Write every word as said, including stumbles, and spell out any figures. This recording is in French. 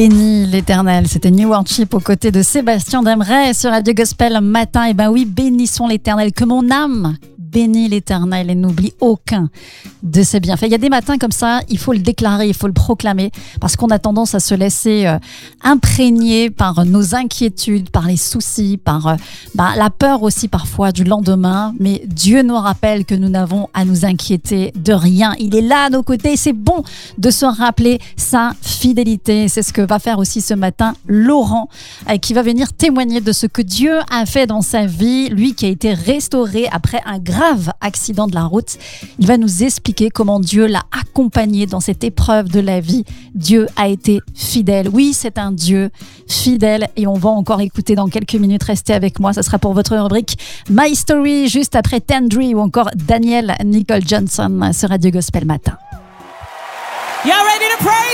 Bénis l'Éternel, c'était New Worship aux côtés de Sébastien Demeret sur Radio Gospel Matin. Et ben oui, bénissons l'Éternel, que mon âme bénit l'Éternel et n'oublie aucun de ses bienfaits. Il y a des matins comme ça, il faut le déclarer, il faut le proclamer, parce qu'on a tendance à se laisser euh, imprégner par nos inquiétudes, par les soucis, par euh, bah, la peur aussi parfois du lendemain. Mais Dieu nous rappelle que nous n'avons à nous inquiéter de rien. Il est là à nos côtés. C'est bon de se rappeler sa fidélité. C'est ce que va faire aussi ce matin Laurent, euh, qui va venir témoigner de ce que Dieu a fait dans sa vie. Lui qui a été restauré après un grave accident de la route. Il va nous expliquer comment Dieu l'a accompagné dans cette épreuve de la vie. Dieu a été fidèle. Oui, c'est un Dieu fidèle et on va encore écouter dans quelques minutes. Restez avec moi, ça sera pour votre rubrique My Story, juste après Tendry ou encore Daniel Nicole Johnson sur Radio Gospel Matin. Y'all ready to pray?